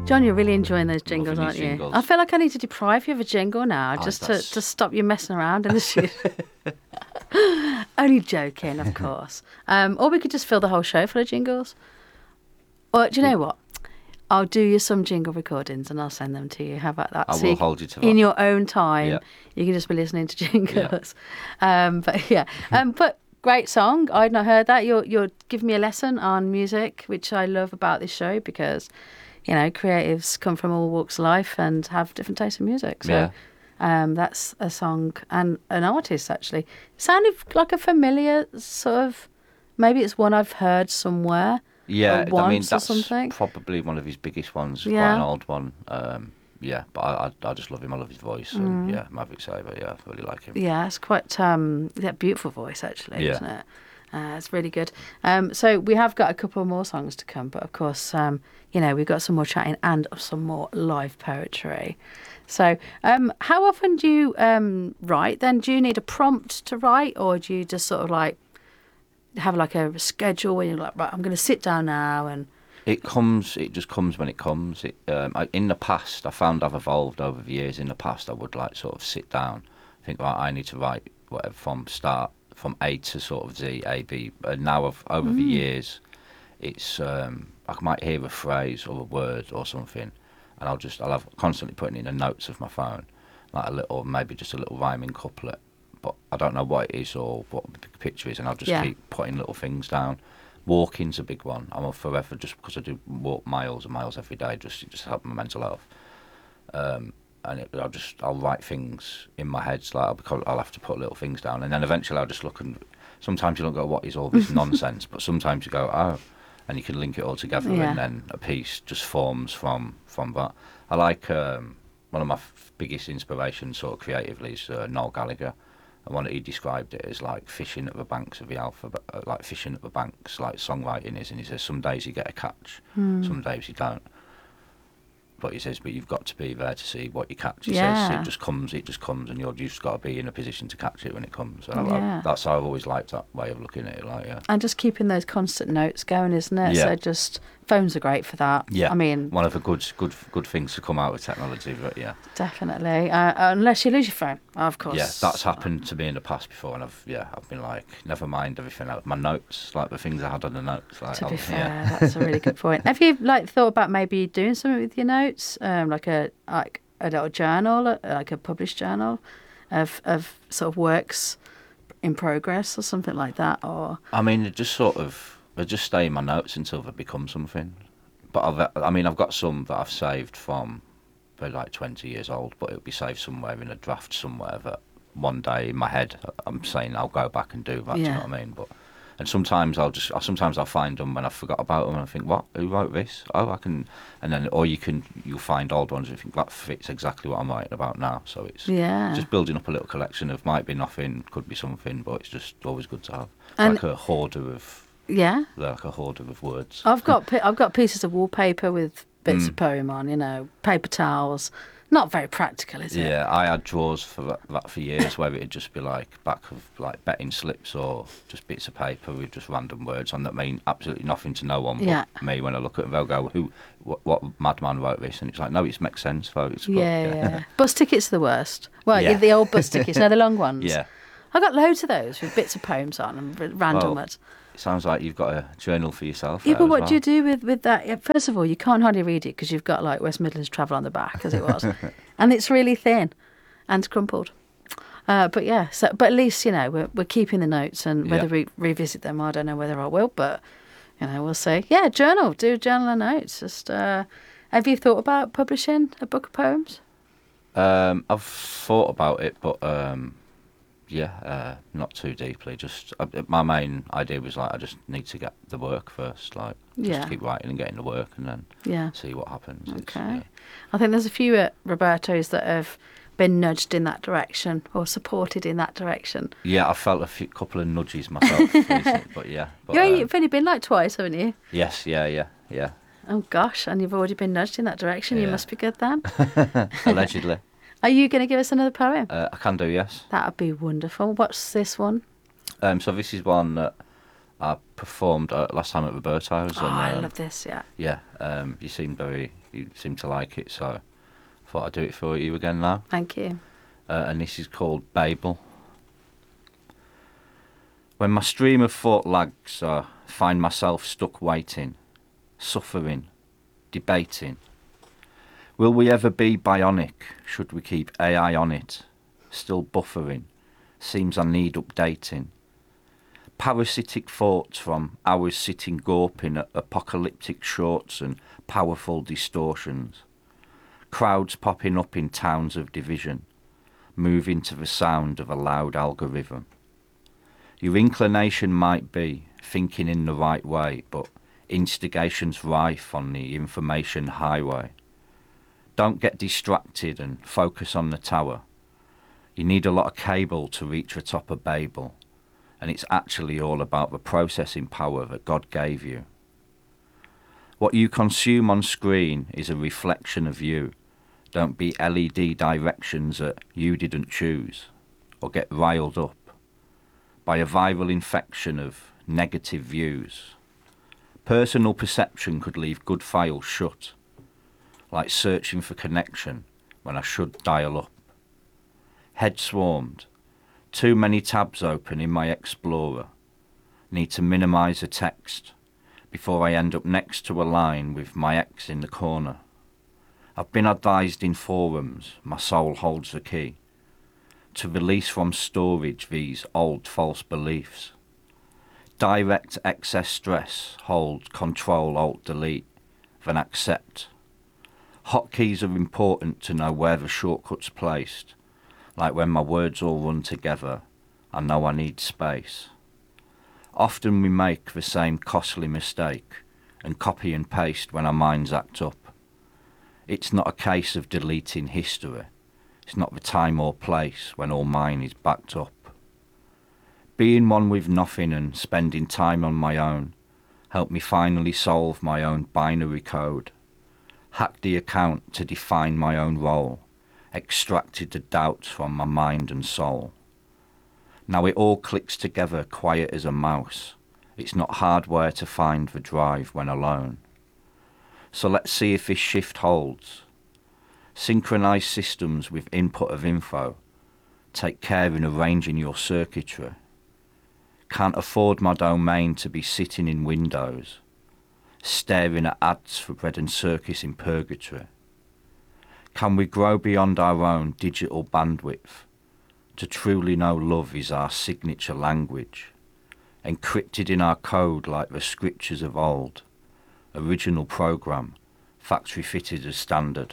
John, you're really enjoying those jingles, Loving aren't these you? jingles. I feel like I need to deprive you of a jingle now, just to stop you messing around in the studio. Only joking, of course. Or we could just fill the whole show full of jingles. Or do you know what? I'll do you some jingle recordings and I'll send them to you. How about that? I will hold you to that. In your own time, Yeah. you can just be listening to jingles. But great song. I'd not heard that. You're giving me a lesson on music, which I love about this show because, you know, creatives come from all walks of life and have different tastes in music. So that's a song and an artist, actually. Sounded like a familiar sort of, maybe it's one I've heard somewhere. Yeah, I mean, that's something. probably one of his biggest ones, quite an old one. But I just love him. I love his voice. And, Maverick Sabre, I really like him. Yeah, it's quite beautiful voice, actually, isn't it? It's really good. So we have got a couple more songs to come, but of course, we've got some more chatting and some more live poetry. So how often do you write then? Do you need a prompt to write, or do you just sort of like have like a schedule where you're like, right, I'm going to sit down now and... It just comes when it comes. In the past, I found I've evolved over the years. In the past, I would like sort of sit down, think, right, I need to write whatever from A to sort of Z, A, B. And now over the years, it's I might hear a phrase or a word or something, and I'll have constantly putting in the notes of my phone, like maybe just a little rhyming couplet, but I don't know what it is or what the big picture is, and I'll just keep putting little things down. Walking's a big one. I'm forever, just because I do walk miles and miles every day, just help my mental health. I'll write things in my head, like I'll have to put little things down, and then eventually I'll just look, and sometimes you don't go, what is all this nonsense? But sometimes you go, oh, and you can link it all together, and then a piece just forms from that. I like one of my biggest inspirations, sort of creatively, is Noel Gallagher. And one that he described it as like fishing at the banks of the alphabet, like fishing at the banks, like songwriting is. And he says some days you get a catch, some days you don't. But he says, but you've got to be there to see what you catch. He says it just comes, and you've just got to be in a position to catch it when it comes. And that's how I've always liked that way of looking at it. And just keeping those constant notes going, isn't it? Yeah. So just phones are great for that. Yeah. I mean, one of the good things to come out with technology, but definitely. Unless you lose your phone, of course. Yeah, that's happened to me in the past before, and I've been like, never mind everything else. My notes, like the things I had on the notes. Like, to be fair, that's a really good point. Have you thought about maybe doing something with your notes, like a little journal, like a published journal, of sort of works in progress or something like that? Or I mean, they just stay in my notes until they become something. But I've got some that I've saved from. They're like 20 years old, but it'll be saved somewhere in a draft somewhere that one day in my head I'm saying I'll go back and do that. Do you know what I mean? And sometimes I'll find them when I forgot about them and I think, what? Who wrote this? Oh, I can. And then, or you'll find old ones and you think that fits exactly what I'm writing about now. So it's just building up a little collection of might be nothing, could be something, but it's just always good to have like a hoarder of. Yeah. Like a hoarder of words. I've got pieces of wallpaper with bits of poem on, paper towels. Not very practical, is it? Yeah, I had drawers for that for years where it'd just be like back of like betting slips or just bits of paper with just random words on that mean absolutely nothing to no one but me. When I look at them, they'll go, what madman wrote this? And it's like, no, it makes sense. Though. Yeah. Bus tickets are the worst. Well, the old bus tickets, the long ones. Yeah. I got loads of those with bits of poems on and random words. Sounds like you've got a journal for yourself. Yeah, but what do you do with that? Yeah, first of all, you can't hardly read it because you've got like West Midlands Travel on the back, as it was, and it's really thin and crumpled. But at least we're keeping the notes, and whether we revisit them, I don't know whether I will, but we'll see. Yeah, do a journal and notes. Just have you thought about publishing a book of poems? I've thought about it, but. Not too deeply. Just my main idea was like I just need to get the work first, like just keep writing and getting the work, and then see what happens. Okay, I think there's a few Robertos that have been nudged in that direction or supported in that direction. Yeah, I felt a couple of nudges myself, recently, but you've only been like twice, haven't you? Yes, yeah. Oh gosh, and you've already been nudged in that direction. You must be good then. Allegedly. Are you going to give us another poem? I can do, yes. That would be wonderful. What's this one? So this is one that I performed last time at Roberto's. Oh, I love this. Yeah. Yeah, you seem to like it, so I thought I'd do it for you again now. Thank you. And this is called Babel. When my stream of thought lags, I find myself stuck waiting, suffering, debating. Will we ever be bionic? Should we keep AI on it? Still buffering. Seems I need updating. Parasitic thoughts from hours sitting gawping at apocalyptic shorts and powerful distortions. Crowds popping up in towns of division, moving to the sound of a loud algorithm. Your inclination might be thinking in the right way, but instigation's rife on the information highway. Don't get distracted and focus on the tower. You need a lot of cable to reach the top of Babel, and it's actually all about the processing power that God gave you. What you consume on screen is a reflection of you. Don't be LED directions that you didn't choose, or get riled up by a viral infection of negative views. Personal perception could leave good files shut, like searching for connection when I should dial up. Head swarmed. Too many tabs open in my Explorer. Need to minimise the text before I end up next to a line with my ex in the corner. I've been advised in forums, my soul holds the key, to release from storage these old false beliefs. Direct excess stress, hold Control-Alt-Delete, then accept. Hotkeys are important to know where the shortcut's placed, like when my words all run together, I know I need space. Often we make the same costly mistake and copy and paste when our minds act up. It's not a case of deleting history. It's not the time or place when all mine is backed up. Being one with nothing and spending time on my own helped me finally solve my own binary code. Hacked the account to define my own role. Extracted the doubts from my mind and soul. Now it all clicks together quiet as a mouse. It's not hardware to find the drive when alone. So let's see if this shift holds. Synchronize systems with input of info. Take care in arranging your circuitry. Can't afford my domain to be sitting in Windows, staring at ads for bread and circus in purgatory. Can we grow beyond our own digital bandwidth? To truly know love is our signature language, encrypted in our code like the scriptures of old. Original program, factory fitted as standard.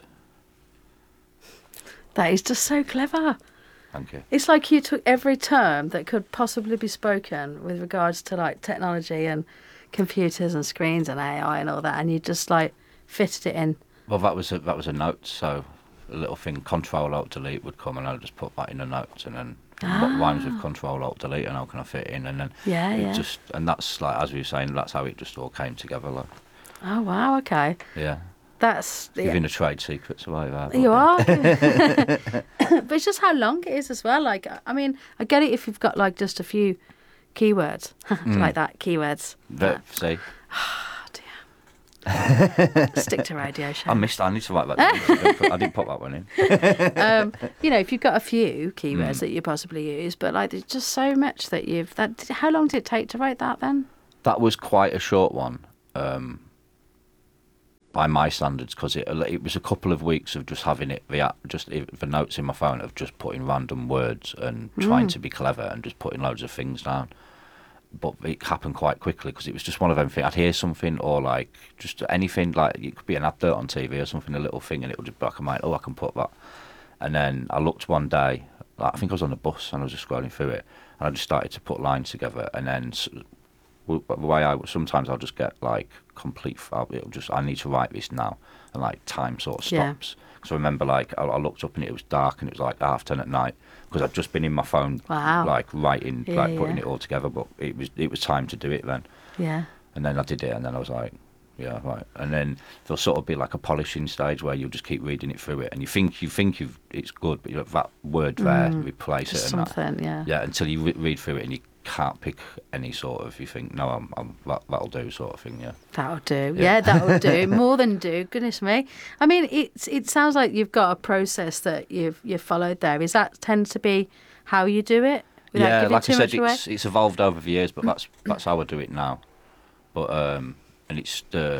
That is just so clever. Thank you. It's like you took every term that could possibly be spoken with regards to like technology and computers and screens and AI and all that, and you just like fitted it in. Well, that was a note, so a little thing, Control-Alt-Delete would come, and I'll just put that in the notes, and then what rhymes with Control-Alt-Delete, and how can I fit it in, and then just, and that's like, as we were saying, that's how it just all came together. Like. Oh wow, okay. Yeah. That's giving a trade secrets away there. You are. But it's just how long it is as well. Like, I mean, I get it if you've got like just a few keywords like that. Keywords. See. Oh dear. Stick to radio show. I need to write that down. I didn't put that one in. You know, if you've got a few keywords that you possibly use, but like there's just so much that you've. How long did it take to write that then? That was quite a short one. By my standards, because it was a couple of weeks of just having the notes in my phone of just putting random words and trying to be clever and just putting loads of things down. But it happened quite quickly because it was just one of them things. I'd hear something or like just anything, like it could be an advert on TV or something, a little thing, and it would just be like, I can put that. And then I looked one day, like, I think I was on the bus and I was just scrolling through it, and I just started to put lines together, and then the way sometimes I'll just get like complete. I need to write this now, and like time sort of stops. So I remember like I looked up and it was dark and it was like 10:30 at night because I'd just been in my phone like writing, putting it all together. But it was time to do it then. Yeah. And then I did it, and then I was like, yeah, right. And then there'll sort of be like a polishing stage where you'll just keep reading it through it, and you think it's good, but that word there, replace just it and something, that. Yeah, until you read through it and you can't pick any sort of, you think, no, that'll do sort of thing, yeah. That'll do. Yeah, that'll do. More than do. Goodness me. I mean, it sounds like you've got a process that you've followed there. Is that tend to be how you do it? Yeah, like I said, it's evolved over the years, but that's how I do it now. But and it's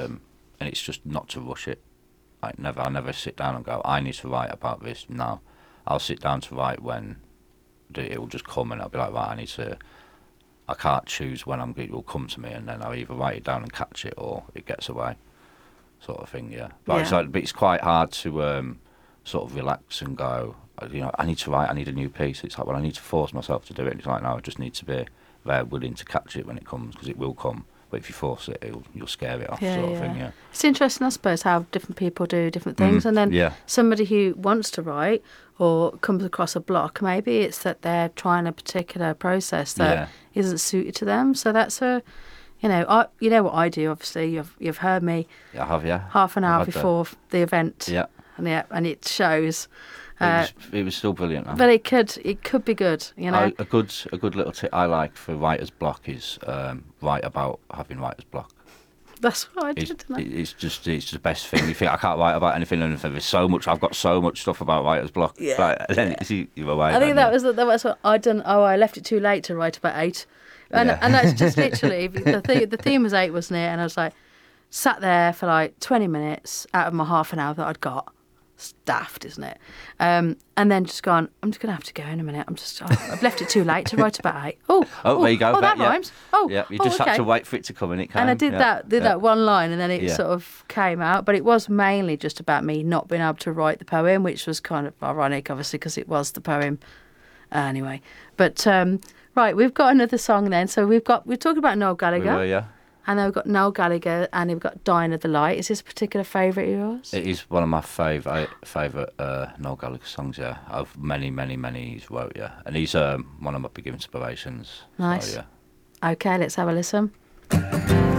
just not to rush it. I never sit down and go, I need to write about this now. I'll sit down to write when it will just come, and I'll be like, right, I can't choose when it will come to me, and then I'll either write it down and catch it, or it gets away, sort of thing. Yeah, but it's quite hard to sort of relax and go, I need to write. I need a new piece. It's like, well, I need to force myself to do it. And it's like, no, I just need to be very willing to catch it when it comes, because it will come. But if you force it, you'll scare it off, sort of thing. Yeah, it's interesting, I suppose, how different people do different things, and then somebody who wants to write or comes across a block, maybe it's that they're trying a particular process that isn't suited to them. So that's you know what I do. Obviously, you've heard me. Yeah, I have. Yeah, half an hour before the event. Yeah, and it shows. It was still brilliant, though. But it could be good, you know. A good little tip I like for writer's block is write about having writer's block. That's what I did. It's just the best thing. You think, I can't write about anything, and I've got so much stuff about writer's block. Yeah. Like, then you're away. I think that was what I'd done. Oh, I left it too late to write about 8, and that's just literally the theme was 8, wasn't it? And I was like, sat there for like 20 minutes out of my half an hour that I'd got. It's daft, isn't it? And then just gone, I'm just going to have to go in a minute. I've left it too late to write about 8. Oh, there you go. Oh, that rhymes. Oh, yeah. You just had to wait for it to come, and it came. And I did that one line, and then it sort of came out. But it was mainly just about me not being able to write the poem, which was kind of ironic, obviously, because it was the poem anyway. But right, we've got another song then. So we're talking about Noel Gallagher. We were, yeah. And then we've got Noel Gallagher, and we've got Dying of the Light. Is this a particular favourite of yours? It is one of my favourite Noel Gallagher songs, yeah. Of many, many, many he's wrote, yeah. And he's one of my big inspirations. Nice. So, yeah. Okay, let's have a listen.